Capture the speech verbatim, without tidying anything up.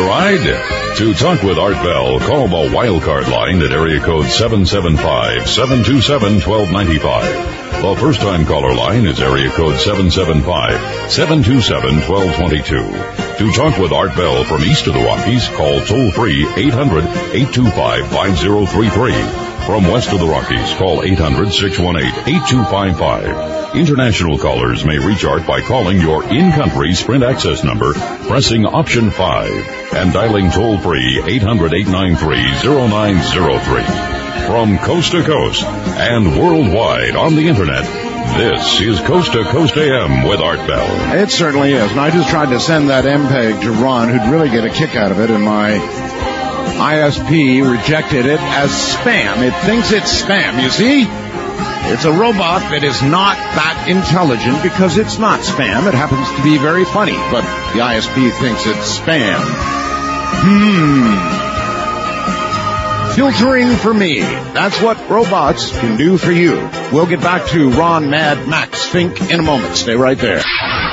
ride? To talk with Art Bell, call the Wildcard line at area code seven seven five, seven two seven, one two nine five. The first-time caller line is area code seven seven five, seven two seven, one two two two. To talk with Art Bell from east of the Rockies, call toll-free eight hundred, eight two five, five zero three three. From west of the Rockies, call eight hundred, six one eight, eight two five five. International callers may reach Art by calling your in-country Sprint access number, pressing option five, and dialing toll-free eight hundred, eight nine three, zero nine zero three. From coast to coast and worldwide on the Internet, this is Coast to Coast A M with Art Bell. It certainly is, and I just tried to send that M P E G to Ron, who'd really get a kick out of it, and my I S P rejected it as spam. It thinks it's spam, you see? It's a robot that is not that intelligent because it's not spam. It happens to be very funny, but the I S P thinks it's spam. Hmm. Filtering for me. That's what robots can do for you. We'll get back to Ron Mad Max Fink in a moment. Stay right there.